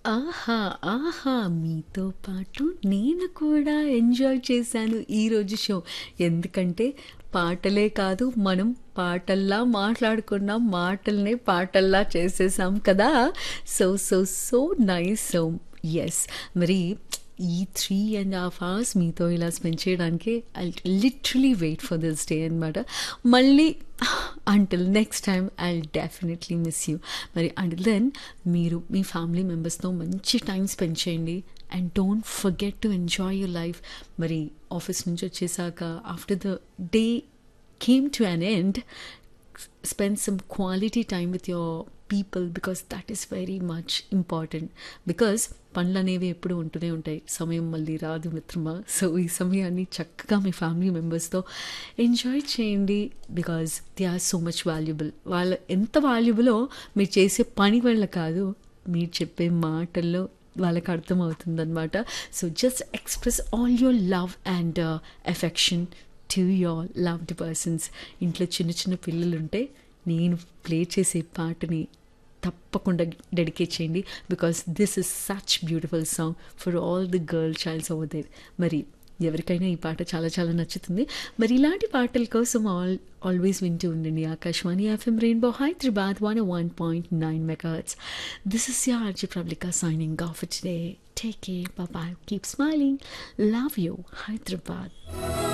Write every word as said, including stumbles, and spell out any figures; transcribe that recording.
ఆహా! ఆహా! మీతో పాటు నేను కూడా ఎంజాయ్ చేశాను ఈరోజు షో. ఎందుకంటే పాటలే కాదు, మనం పాటల్లా మాట్లాడుకున్నాం. మాటల్నే పాటల్లా చేసేసాం కదా! So, so, so nice. So, yes. మరి ఈ మూడు అండ్ హాఫ్ అవర్స్ మీతో ఇలా స్పెండ్ చేయడానికి I literally wait for this day అనమాట. మళ్ళీ until next time I definitely miss you. మరి అంటిల్ దెన్ మీరు మీ ఫ్యామిలీ మెంబర్స్తో మంచి టైం స్పెండ్ చేయండి and don't forget to enjoy your life. మరి ఆఫీస్ నుంచి వచ్చేసాక after the day came to an end, spend some quality time with your people because that is very much important. Because పనులు అనేవి ఎప్పుడు ఉంటూనే ఉంటాయి, సమయం మళ్ళీ రాదు మిత్రమా. సో ఈ సమయాన్ని చక్కగా మీ ఫ్యామిలీ మెంబర్స్తో ఎంజాయ్ చేయండి because they are so much valuable. వాళ్ళ ఎంత వాల్యుబులో మీరు చేసే పని వల్ల కాదు, మీరు చెప్పే మాటల్లో వాళ్ళకి అర్థమవుతుందన్నమాట. So just express all your love and affection to your loved persons. ఇంట్లో చిన్న చిన్న పిల్లలు ఉంటే నేను ప్లే చేసే పాటని తప్పకుండా డెడికేట్ చేయండి because this is such beautiful song for all the girl child's over there. మరి ఎవరికైనా ఈ పాట చాలా చాలా నచ్చుతుంది. మరి ఇలాంటి పాటల కోసం ఆల్ ఆల్వేస్ వింటూ ఉండండి Akashvani FM rainbow Hyderabad one one point nine megahertz. This is your RJ Pravalika signing off for today. Take care. Bye bye. Keep smiling. Love you, Hyderabad.